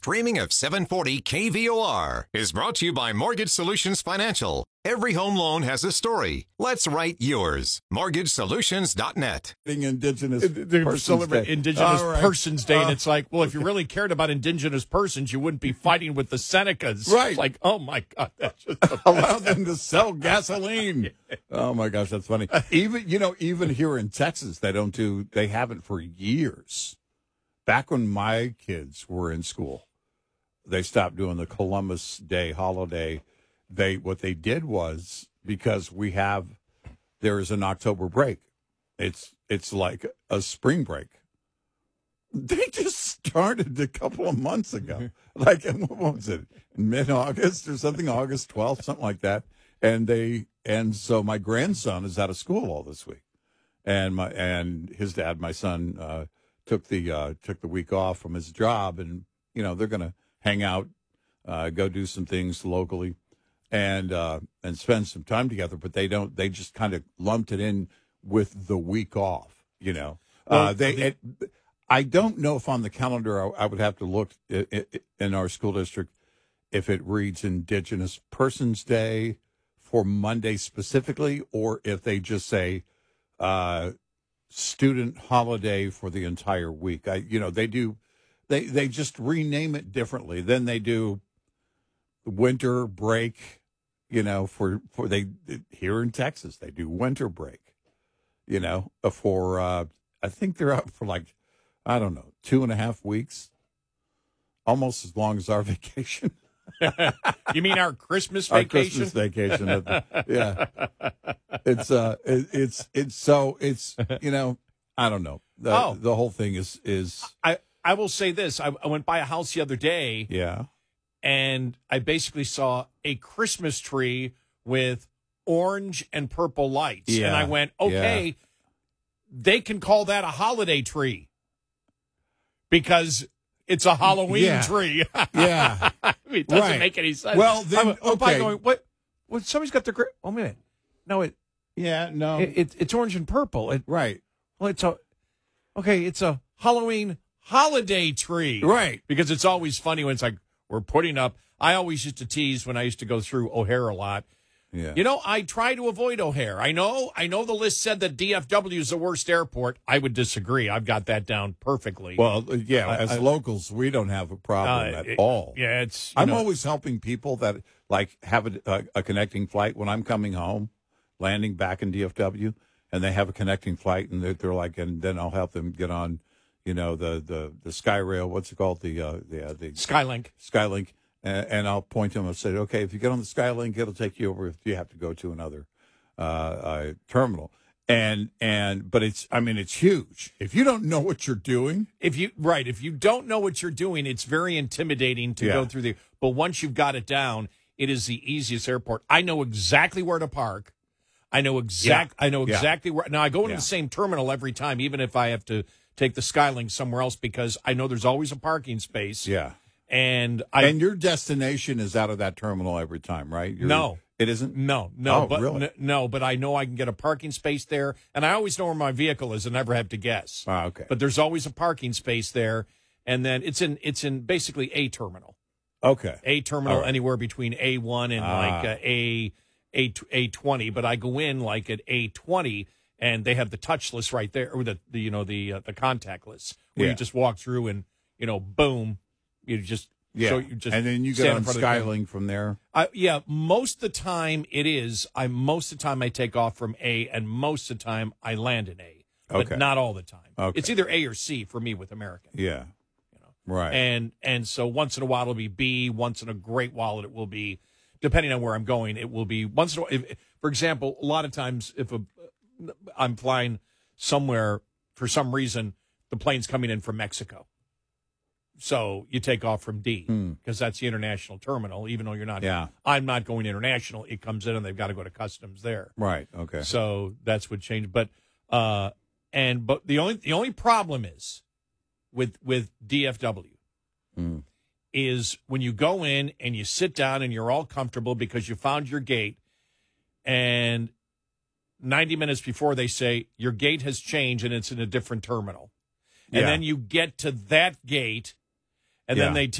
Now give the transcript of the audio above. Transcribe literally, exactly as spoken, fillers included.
streaming of seven forty K V O R is brought to you by Mortgage Solutions Financial. Every home loan has a story. Let's write yours. mortgage solutions dot net. Indigenous They Persons celebrate Day. Indigenous All right. Persons Day, and Uh, it's like, well, if you really cared about Indigenous persons, you wouldn't be fighting with the Senecas. Right. It's like, oh, my God. That's just Allow them to sell gasoline. Oh my gosh, that's funny. Even you know, even here in Texas, they don't do. They haven't for years. Back when my kids were in school, they stopped doing the Columbus Day holiday. They what they did was, because we have there is an October break. It's it's like a spring break. They just started a couple of months ago. Like, what was it? Mid-August or something, August twelfth, something like that. And they and so my grandson is out of school all this week. And my and his dad, my son, uh, took the uh, took the week off from his job, and you know, they're gonna hang out, uh, go do some things locally, and uh, and spend some time together. But they don't. They just kind of lumped it in with the week off. You know, Well, uh, they. the- It, I don't know if on the calendar I, I would have to look i i in our school district if it reads Indigenous Persons Day for Monday specifically, or if they just say uh, student holiday for the entire week. I, you know, they do. They they just rename it differently. Then they do winter break. You know, for for they here in Texas they do winter break. You know, for uh, I think they're out for like, I don't know, two and a half weeks, almost as long as our vacation. You mean our Christmas Our vacation? Christmas vacation. Yeah, it's uh, it, it's it's so it's you know, I don't know. The, Oh. the whole thing is is I, I will say this. I, I went by a house the other day, yeah, and I basically saw a Christmas tree with orange and purple lights. Yeah, And I went, okay, yeah. they can call that a holiday tree because it's a Halloween Yeah. tree. yeah. I mean, it doesn't Right. make any sense. Well, then, I'm, I'm by okay. going, what? Well, somebody's got the. Gr- oh, minute. No, it, Yeah, no, it, it it's orange and purple. It, right, well, it's a. Okay, it's a Halloween holiday tree. right. Because it's always funny when it's like, we're putting up. I always used to tease when I used to go through O'Hare a lot. Yeah, You know, I try to avoid O'Hare. I know, I know the list said that D F W is the worst airport. I would disagree. I've got that down perfectly. Well, yeah. I- as I- locals, we don't have a problem Uh, at it- all. Yeah, it's. you I'm know, always helping people that like have a, a, a connecting flight when I'm coming home, landing back in D F W, and they have a connecting flight, and they're, they're like, and then I'll help them get on, you know, the the the Skyrail. What's it called? The uh, the uh, the Skylink. Skylink, and, and I'll point to them and say, okay, if you get on the Skylink, it'll take you over if you have to go to another uh, uh, terminal. And and but it's I mean it's huge. If you don't know what you're doing, If you right, if you don't know what you're doing, it's very intimidating to Yeah. go through the. But once you've got it down, it is the easiest airport. I know exactly where to park. I know exact. Yeah. I know Yeah. exactly where. Now I go into Yeah. the same terminal every time, even if I have to take the Skylink somewhere else, because I know there's always a parking space. yeah. And I And your destination is out of that terminal every time, right? You're- No. it isn't. no, no, Oh, but really? n- no, but I know I can get a parking space there, and I always know where my vehicle is, and never have to guess. Ah, okay. But there's always a parking space there, and then it's in it's in basically a terminal. Okay. A terminal All right. anywhere between A one and Ah. like uh, A A A twenty, but I go in like at A twenty and they have the touchless right there, or the, the you know the uh, the contactless where Yeah. you just walk through and you know boom, you just Yeah. so you just and then you stand get in on front of the camera. Skylink from there. I, yeah, most of the time it is. I most of the time I take off from A, and most of the time I land in A, but Okay. not all the time. Okay. It's either A or C for me with American. Yeah. Right. And and so once in a while it'll be B, once in a great while it will be, depending on where I'm going, it will be once in a while. If, for example, a lot of times if a, I'm flying somewhere for some reason, the plane's coming in from Mexico. So you take off from D because that's the international terminal, even though you're not. Yeah. I'm not going international. It comes in and they've got to go to customs there. right. Okay. So that's what changed. But uh, and but the only the only problem is with with D F W Mm. is when you go in and you sit down and you're all comfortable because you found your gate, and ninety minutes before they say your gate has changed and it's in a different terminal, and Yeah. then you get to that gate, and Yeah. then they